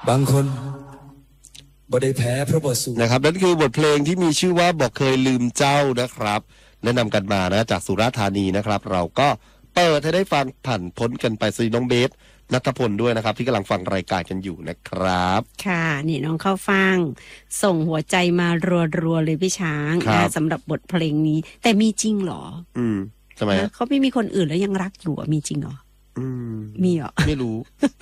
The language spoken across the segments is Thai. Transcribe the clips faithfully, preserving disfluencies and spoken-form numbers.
บางคนบ่ได้แพ้เพราะบ่สู้นะครับนั่นคือบทเพลงที่มีชื่อว่าบอกเคยลืมเจ้านะครับแนะนำกันมานะจากสุราษฎร์ธานีนะครับเราก็เปิดให้ได้ฟังผ่านพ้นกันไปซีน้องเบสณัฐพลด้วยนะครับที่กำลังฟังรายการกันอยู่นะครับค่ะนี่น้องเข้าฟังส่งหัวใจมารัวๆเลยพี่ช้างนะสำหรับบทเพลงนี้แต่มีจริงเหรออืมทำไมเขาไม่มีคนอื่นแล้วยังรักอยู่มีจริงเหรออืมมีเหรอไม่รู้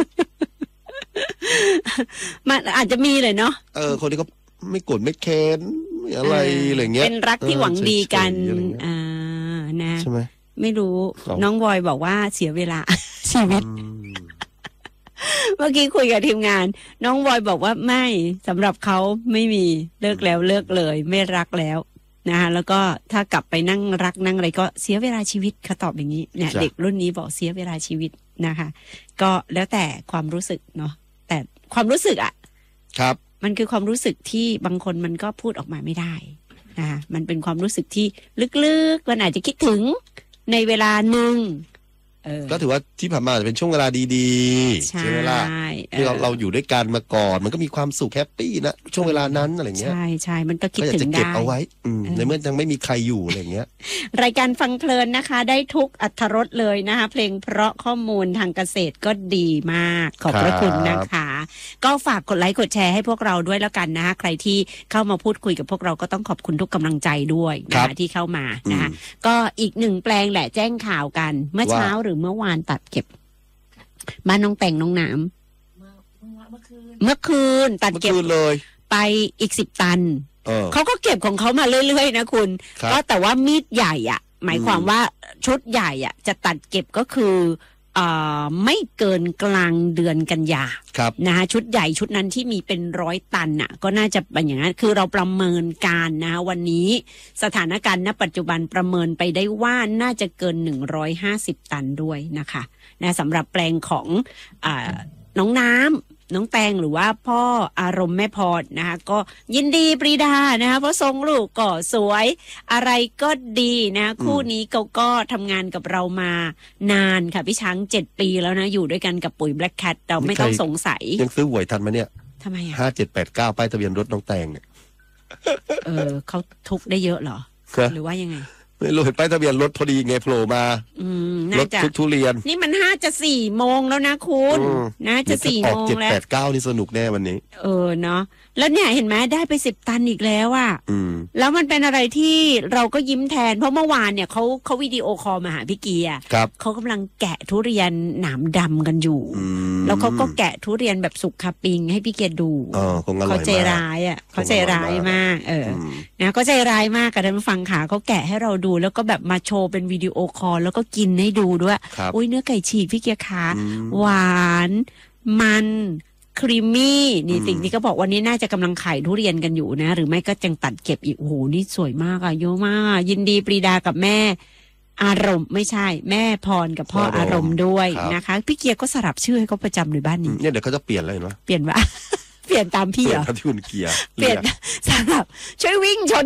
มันอาจจะมีเลยเนาะเออคนที่เขาไม่โกรธไม่แค้นอะไรอะไรเงี้ยเป็นรักที่หวังดีกันอ่านะใช่ไหมไม่รู้น้องบอยบอกว่าเสียเวลาชีวิตเมื่อกี้คุยกับทีมงานน้องบอยบอกว่าไม่สำหรับเขาไม่มีเลิกแล้วเลิกเลยไม่รักแล้วนะคะแล้วก็ถ้ากลับไปนั่งรักนั่งอะไรก็เสียเวลาชีวิตเขาตอบอย่างนี้เนี่ยเด็กรุ่นนี้บอกเสียเวลาชีวิตนะคะก็แล้วแต่ความรู้สึกเนาะแต่ความรู้สึกอ่ะครับมันคือความรู้สึกที่บางคนมันก็พูดออกมาไม่ได้นะคะมันเป็นความรู้สึกที่ลึกๆมันอาจจะคิดถึงในเวลาหนึ่งก็ถือว่าที่ผ่านมาเป็นช่วงเวลาดีๆใช่ไหมล่ะที่เราเราอยู่ด้วยกันมาก่อนมันก็มีความสุขแฮปปี้นะช่วงเวลานั้นอะไรเงี้ยใช่ใช่มันก็คิดถึงได้ก็อยากจะเก็บเอาไว้ในเมื่อยังไม่มีใครอยู่อะไรเงี้ยรายการฟังเพลินนะคะได้ทุกอรรถรสเลยนะคะเพลงเพราะข้อมูลทางเกษตรก็ดีมากขอบพระคุณนะคะก็ฝากกดไลค์กดแชร์ให้พวกเราด้วยแล้วกันนะคะใครที่เข้ามาพูดคุยกับพวกเราก็ต้องขอบคุณทุกกำลังใจด้วยนะคะที่เข้ามานะคะก็อีกหนึ่งแปลงแหละแจ้งข่าวกันเมื่อเช้าหรือเมื่อวานตัดเก็บบ้านน้องแต่งน้องน้ำเมื่อเมื่อคืนเมื่อคืนตัดเก็บเลยไปอีกสิบตันเขาก็เก็บของเขามาเรื่อยๆนะคุณก็แต่ว่ามีดใหญ่อ่ะหมายความว่าชุดใหญ่อ่ะจะตัดเก็บก็คืออ่าไม่เกินกลางเดือนกันยานะคะชุดใหญ่ชุดนั้นที่มีเป็นร้อยตันน่ะก็น่าจะเป็นอย่างนั้นคือเราประเมินการนะวันนี้สถานการณ์ณปัจจุบันประเมินไปได้ว่าน่าจะเกินหนึ่งร้อยห้าสิบตันด้วยนะคะนะสำหรับแปลงของอ่าน้องน้ำน้องแตงหรือว่าพ่ออารมณ์แม่พรนะคะก็ยินดีปรีดานะคะเพราะทรงลูกก็สวยอะไรก็ดีนะคู่นี้เขาก็ทำงานกับเรามานานค่ะพี่ช้างเจ็ดปีแล้วนะอยู่ด้วยกันกับปุ๋ย Black Cat เราไม่ต้องสงสัยยังซื้อหวยทันไหมเนี่ยทำไมอ่ะห้าเจ็ดแปดเก้าป้ายทะเบียนรถน้องแตงเนี่ยเออเขาทุกได้เยอะเหรอหรือว่ายังไงไม่รู้เห็นป้ายทะเบียนรถพอดีไงโผล่มาอืมน่าจะทุเรียนนี่มันห้าจะสี่โมงแล้วนะคุณน่าจะสี่โมงแล้วออกเจ็ดแปดเก้านี่สนุกแน่วันนี้เออเนาะแล้วเนี่ยเห็นไหมได้ไปสิบตันอีกแล้วอ่ะแล้วมันเป็นอะไรที่เราก็ยิ้มแทนเพราะเมื่อวานเนี่ยเขาเขาวิดีโอคอลมาหาพี่เกียร์เขากำลังแกะทุเรียนหนามดำกันอยู่แล้วเขาก็แกะทุเรียนแบบสุกคาปิงให้พี่เกียร์ดูเขาใจร้ายอ่ะเขาใจร้ายมากเออนะก็ใจร้ายมากกับท่านผู้ฟังค่ะเขาแกะให้เราดูแล้วก็แบบมาโชว์เป็นวิดีโอคอลแล้วก็กินให้ดูด้วยอุ้ยเนื้อไก่ฉีกพี่เกียร์ขาหวานมันครีมมี่นี่สิ่งที่เขาบอกวันนี้น่าจะกำลังขายทุเรียนกันอยู่นะหรือไม่ก็จังตัดเก็บอีกโอ้โหนี่สวยมากอะเยอะมากยินดีปรีดากับแม่อารมณ์ไม่ใช่แม่พรกับพ่ออารมณ์ด้วยนะคะพี่เกียร์ก็สลับชื่อให้เขาประจำในบ้านนี้เนี่ยเดี๋ยวเขาจะเปลี่ยนอะไรเนาะเปลี่ยนว่าเปลี่ยนตามพี่เหรอที่คุณเกียร์เปลี่ยนสลับช่วยวิ่งชน